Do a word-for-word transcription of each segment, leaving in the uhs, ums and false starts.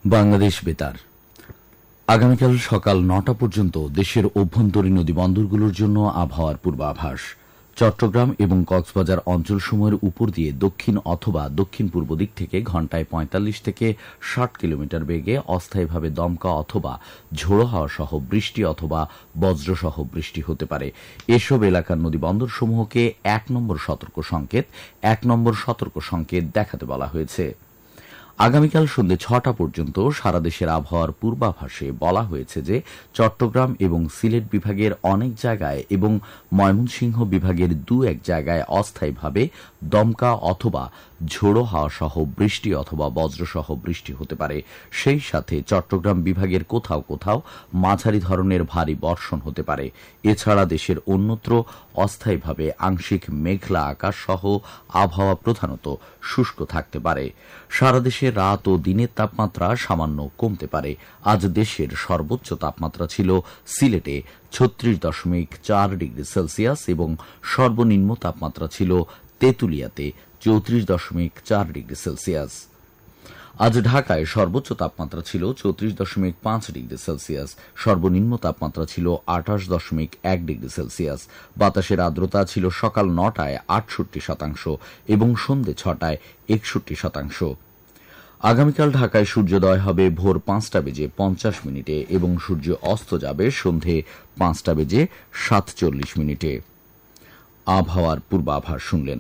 বাংলাদেশ বেতার। আগামীকাল সকাল নটা পর্যন্ত দেশের অভ্যন্তরীণ নদীবন্দরগুলোর জন্য আবহাওয়ার পূর্বাভাস। চট্টগ্রাম এবং কক্সবাজার অঞ্চলসমূহের উপর দিয়ে দক্ষিণ অথবা দক্ষিণ পূর্ব দিক থেকে ঘণ্টায় পঁয়তাল্লিশ থেকে ষাট কিলোমিটার বেগে অস্থায়ীভাবে দমকা অথবা ঝোড়ো হাওয়া সহ বৃষ্টি অথবা বজ্রসহ বৃষ্টি হতে পারে। এসব এলাকার নদীবন্দরসমূহকে এক নম্বর সতর্ক সংকেত এক নম্বর সতর্ক সংকেত দেখাতে বলা হয়েছে। আগামীকাল সন্ধ্যে ছটা পর্যন্ত সারা দেশের আবহাওয়ার পূর্বাভাসে বলা হয়েছে যে চট্টগ্রাম এবং সিলেট বিভাগের অনেক জায়গায় এবং ময়মনসিংহ বিভাগের দু এক জায়গায় অস্থায়ীভাবে দমকা অথবা ঝোড়ো হাওয়া সহ বৃষ্টি অথবা বজ্রসহ বৃষ্টি হতে পারে। সেই সাথে চট্টগ্রাম বিভাগের কোথাও কোথাও মাঝারি ধরনের ভারী বর্ষণ হতে পারে। এছাড়া দেশের অন্যত্র অস্থায়ীভাবে আংশিক মেঘলা আকাশ সহ আবহাওয়া প্রধানত শুষ্ক থাকতে পারে। সারা দেশে রাত ও দিনের তাপমাত্রা সামান্য কমতে পারে। আজ দেশের সর্বোচ্চ তাপমাত্রা ছিল সিলেটে ছত্রিশ দশমিক চার ডিগ্রি সেলসিয়াস এবং সর্বনিম্ন তাপমাত্রা ছিল তেঁতুলিয়াতে চৌত্রিশ দশমিক চার ডিগ্রি সেলসিয়াস। আজ ঢাকায় সর্বোচ্চ তাপমাত্রা ছিল চৌত্রিশ দশমিক পাঁচ ডিগ্রি সেলসিয়াস, সর্বনিম্ন তাপমাত্রা ছিল আঠাশ দশমিক এক ডিগ্রি সেলসিয়াস। বাতাসের আর্দ্রতা ছিল সকাল নটায় আটষট্টি শতাংশ এবং সন্ধ্যে ছটায় একষট্টি শতাংশ। আগামীকাল ঢাকায় সূর্যোদয় হবে ভোর পাঁচটা বেজে পঞ্চাশ মিনিটে এবং সূর্য অস্ত যাবে সন্ধে পাঁচটা বেজে সাতচল্লিশ মিনিটে। আবহাওয়ার পূর্বাভাস শুনলেন।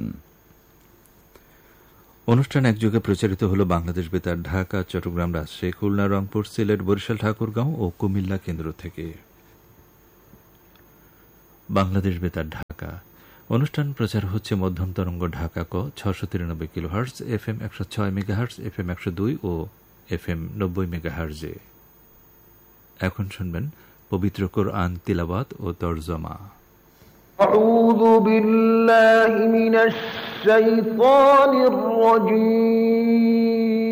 অনুষ্ঠান একযোগে প্রচারিত হল বাংলাদেশ বেতার ঢাকা, চট্টগ্রাম, রাজশাহী, খুলনা, রংপুর, সিলেট, বরিশাল, ঠাকুরগাঁও ও কুমিল্লা কেন্দ্র থেকে। বাংলাদেশ বেতার ঢাকা অনুষ্ঠান প্রচার হচ্ছে মধ্যম তরঙ্গ ঢাকা ক ছশো তিরানব্বই কিলো হার্টজ, এফ এম একশো ছয় মেগা হার্টজ, এফ এম একশো দুই ও এফ এম নব্বই মেগা হার্টজে। এখন শুনবেন পবিত্র কোরআন তিলাওয়াত ও তরজমা। আউযু বিল্লাহি মিনাশ শাইতানির রাজীম।